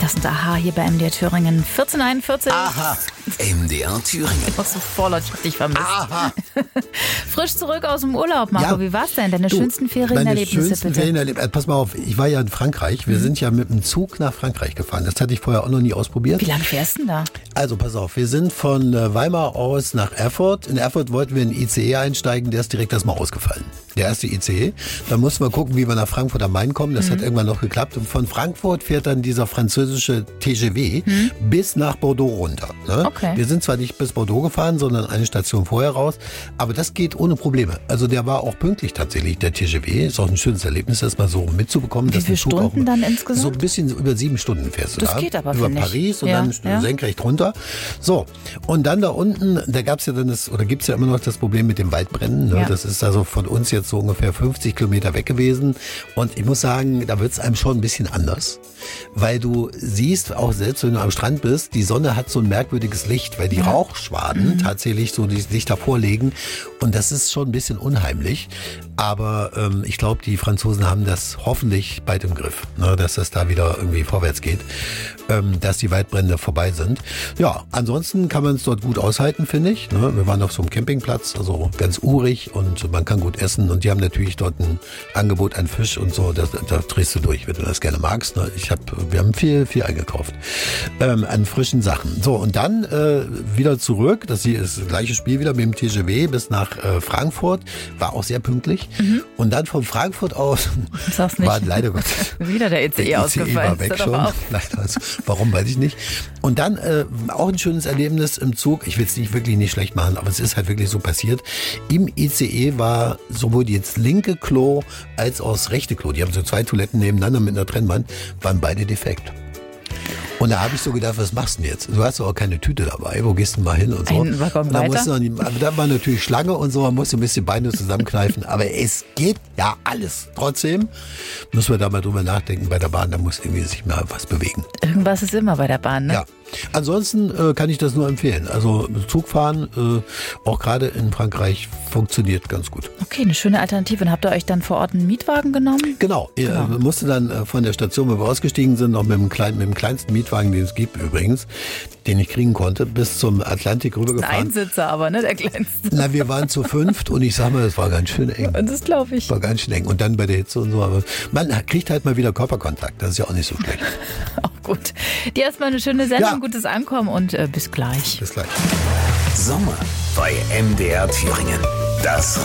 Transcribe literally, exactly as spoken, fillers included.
Das sind Aha hier bei M D R Thüringen. vierzehn Uhr einundvierzig. Aha, M D R Thüringen. Noch so vorlaut, ich hab dich vermisst. Aha. Frisch zurück aus dem Urlaub, Marco. Ja. Wie war's denn? Deine Du, schönsten Ferienerlebnisse, meine schönsten bitte? Ferienerlebnisse. Pass mal auf, ich war ja in Frankreich. Wir mhm. sind ja mit dem Zug nach Frankreich gefahren. Das hatte ich vorher auch noch nie ausprobiert. Wie lange fährst du denn da? Also pass auf, wir sind von Weimar aus nach Erfurt. In Erfurt wollten wir in den I C E einsteigen, der ist direkt erstmal ausgefallen. Der erste I C E. Dann mussten wir gucken, wie wir nach Frankfurt am Main kommen. Das mhm. hat irgendwann noch geklappt. Und von Frankfurt fährt dann dieser französische T G V mhm. bis nach Bordeaux runter. Ne? Okay. Wir sind zwar nicht bis Bordeaux gefahren, sondern eine Station vorher raus. Aber das geht ohne Probleme. Also der war auch pünktlich tatsächlich, der T G V. Ist auch ein schönes Erlebnis, das mal so mitzubekommen. Wie viele Stunden auch dann insgesamt? So ein bisschen über sieben Stunden fährst du das da. Das geht aber, über finde ich. Paris und ja, dann ja. senkrecht runter. So, und dann da unten, da gab's ja dann das, oder gibt's ja immer noch das Problem mit dem Waldbrennen. Ne? Ja. Das ist also von uns jetzt so ungefähr fünfzig Kilometer weg gewesen. Und ich muss sagen, da wird's einem schon ein bisschen anders. Weil du siehst, auch selbst wenn du am Strand bist, die Sonne hat so ein merkwürdiges Licht, weil die ja. Rauchschwaden mhm. tatsächlich so die Licht davor legen. Und das ist schon ein bisschen unheimlich. Aber ähm, ich glaube, die Franzosen haben das hoffentlich bald im Griff, ne, dass das da wieder irgendwie vorwärts geht, ähm, dass die Waldbrände vorbei sind. Ja, ansonsten kann man es dort gut aushalten, finde ich. Ne? Wir waren auf so einem Campingplatz, also ganz urig und man kann gut essen. Und die haben natürlich dort ein Angebot an Fisch und so. Da, da drehst du durch, wenn du das gerne magst. Ne? Ich hab, wir haben viel, viel eingekauft ähm, an frischen Sachen. So, und dann äh, wieder zurück. Das hier ist das gleiche Spiel wieder mit dem T G V bis nach äh, Frankfurt. War auch sehr pünktlich. Mhm. Und dann von Frankfurt aus war leider Gott wieder der I C E der ausgefallen. I C E war weg schon. Also, warum, weiß ich nicht. Und dann äh, auch ein schönes Erlebnis im Zug. Ich will es nicht wirklich nicht schlecht machen, aber es ist halt wirklich so passiert. Im I C E war sowohl das linke Klo als auch das rechte Klo. Die haben so zwei Toiletten nebeneinander mit einer Trennwand, waren beide defekt. Und da habe ich so gedacht, was machst du denn jetzt? Du hast doch auch keine Tüte dabei, wo gehst du mal hin und so. Ein Waggon und da, weiter. Noch nicht, da war natürlich Schlange und so, man musste ein bisschen Beine zusammenkneifen, aber es geht ja alles. Trotzdem müssen wir da mal drüber nachdenken bei der Bahn, da muss irgendwie sich mal was bewegen. Irgendwas ist immer bei der Bahn, ne? Ja. Ansonsten äh, kann ich das nur empfehlen. Also Zugfahren, äh, auch gerade in Frankreich, funktioniert ganz gut. Okay, eine schöne Alternative. Und habt ihr euch dann vor Ort einen Mietwagen genommen? Genau. Ihr genau. musste dann äh, von der Station, wo wir ausgestiegen sind, noch mit dem, kleinen, mit dem kleinsten Mietwagen, den es gibt übrigens, den ich kriegen konnte, bis zum Atlantik rübergefahren. Ein Einsitzer aber, ne? Der kleinste. Na, wir waren zu fünft und ich sag mal, das war ganz schön eng. Das glaube ich. War ganz schön eng. Und dann bei der Hitze und so. Aber man kriegt halt mal wieder Körperkontakt. Das ist ja auch nicht so schlecht. Auch gut. Dir erstmal eine schöne Sendung, ja. gutes Ankommen und äh, bis gleich. Bis gleich. Sommer bei M D R Thüringen. Das